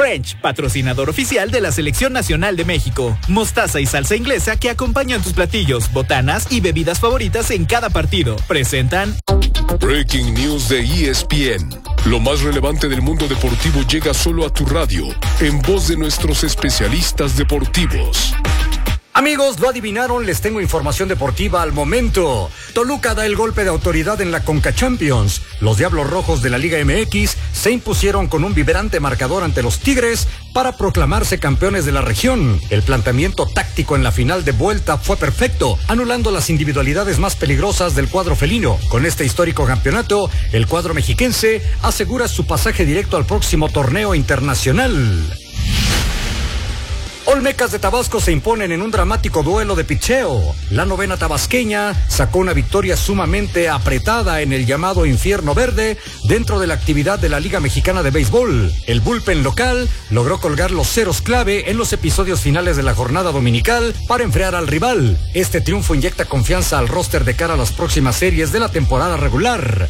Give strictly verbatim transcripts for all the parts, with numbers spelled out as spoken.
French, patrocinador oficial de la Selección Nacional de México. Mostaza y salsa inglesa que acompañan tus platillos, botanas y bebidas favoritas en cada partido. Presentan Breaking News de E S P N. Lo más relevante del mundo deportivo llega solo a tu radio, en voz de nuestros especialistas deportivos. Amigos, lo adivinaron, les tengo información deportiva al momento. Toluca da el golpe de autoridad en la Conca Champions. Los Diablos Rojos de la Liga M X se impusieron con un vibrante marcador ante los Tigres para proclamarse campeones de la región. El planteamiento táctico en la final de vuelta fue perfecto, anulando las individualidades más peligrosas del cuadro felino. Con este histórico campeonato, el cuadro mexiquense asegura su pasaje directo al próximo torneo internacional. Olmecas de Tabasco se imponen en un dramático duelo de picheo. La novena tabasqueña sacó una victoria sumamente apretada en el llamado Infierno Verde dentro de la actividad de la Liga Mexicana de Béisbol. El bullpen local logró colgar los ceros clave en los episodios finales de la jornada dominical para enfriar al rival. Este triunfo inyecta confianza al roster de cara a las próximas series de la temporada regular.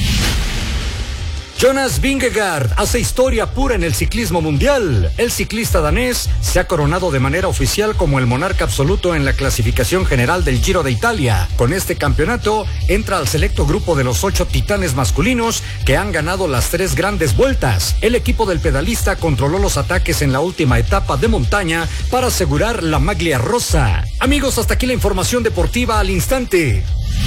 Jonas Vingegaard hace historia pura en el ciclismo mundial. El ciclista danés se ha coronado de manera oficial como el monarca absoluto en la clasificación general del Giro de Italia. Con este campeonato entra al selecto grupo de los ocho titanes masculinos que han ganado las tres grandes vueltas. El equipo del pedalista controló los ataques en la última etapa de montaña para asegurar la maglia rosa. Amigos, hasta aquí la información deportiva al instante.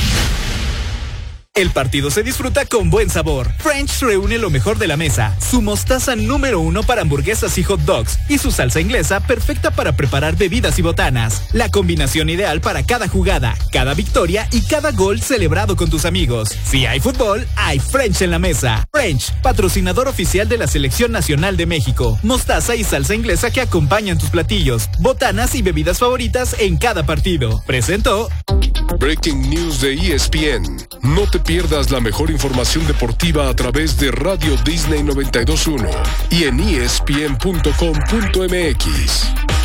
El partido se disfruta con buen sabor. French reúne lo mejor de la mesa. Su mostaza número uno para hamburguesas y hot dogs. Y su salsa inglesa perfecta para preparar bebidas y botanas. La combinación ideal para cada jugada, cada victoria y cada gol celebrado con tus amigos. Si hay fútbol, hay French en la mesa. French, patrocinador oficial de la Selección Nacional de México. Mostaza y salsa inglesa que acompañan tus platillos, botanas y bebidas favoritas en cada partido. Presentó Breaking News de E S P N. No te pierdas la mejor información deportiva a través de Radio Disney noventa y dos punto uno y en E S P N punto com punto M X.